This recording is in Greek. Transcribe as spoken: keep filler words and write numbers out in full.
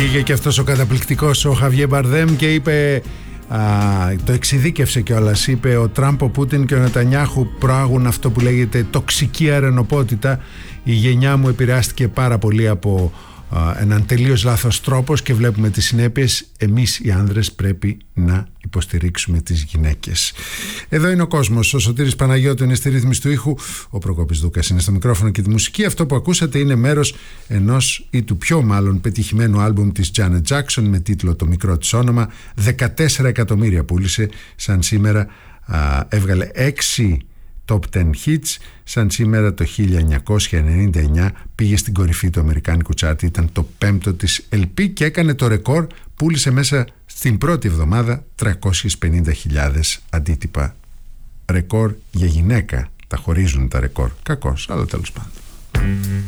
Βγήκε και αυτός ο καταπληκτικός ο Χαβιέ Μπαρδέμ και είπε, α, το εξειδίκευσε κιόλας, είπε ο Τραμπ, ο Πούτιν και ο Νετανιάχου προάγουν αυτό που λέγεται τοξική αρενοπότητα. Η γενιά μου επηρεάστηκε πάρα πολύ από α, έναν τελείως λάθος τρόπος και βλέπουμε τις συνέπειες. Εμείς οι άνδρες πρέπει να υποστηρίξουμε τις γυναίκες. Εδώ είναι ο κόσμος. Ο Σωτήρης Παναγιώτου είναι στη ρύθμιση του ήχου. Ο Προκόπης Δούκας είναι στο μικρόφωνο και τη μουσική. Αυτό που ακούσατε είναι μέρος ενός ή του πιο μάλλον πετυχημένου άλμπουμ της Janet Jackson με τίτλο το μικρό της όνομα. δεκατέσσερα εκατομμύρια πούλησε σαν σήμερα. Α, έβγαλε έξι top δέκα hits. Σαν σήμερα το χίλια εννιακόσια ενενήντα εννιά πήγε στην κορυφή του αμερικάνικου τσάρτη. Ήταν το πέμπτο της ελ πι και έκανε το ρεκόρ. Πούλησε μέσα στην πρώτη εβδομάδα τριακόσιες πενήντα χιλιάδες αντίτυπα. Ρεκόρ για γυναίκα. Τα χωρίζουν τα ρεκόρ. Κακώς, αλλά τέλος πάντων.